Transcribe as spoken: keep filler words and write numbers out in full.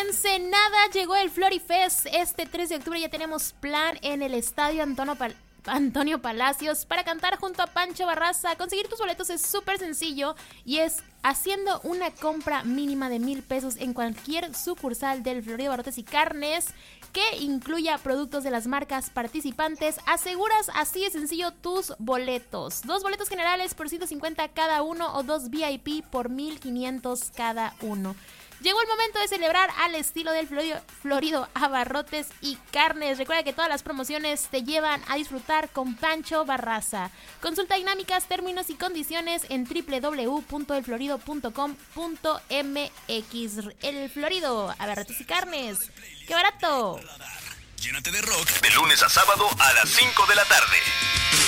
Ensenada llegó el Florifest. Este tres de octubre ya tenemos plan en el estadio Antonio, Pal- Antonio Palacios para cantar junto a Pancho Barraza. Conseguir tus boletos es súper sencillo y es haciendo una compra mínima de mil pesos en cualquier sucursal del Florido Barrotes y Carnes que incluya productos de las marcas participantes. Aseguras así de sencillo tus boletos. Dos boletos generales por ciento cincuenta cada uno o dos V I P por mil quinientos cada uno. Llegó el momento de celebrar al estilo del Florido, Florido Abarrotes y Carnes. Recuerda que todas las promociones te llevan a disfrutar con Pancho Barraza. Consulta dinámicas, términos y condiciones en doble u doble u doble u punto el florido punto com punto m x. El Florido Abarrotes y Carnes. ¡Qué barato! Llénate de rock de lunes a sábado a las cinco de la tarde.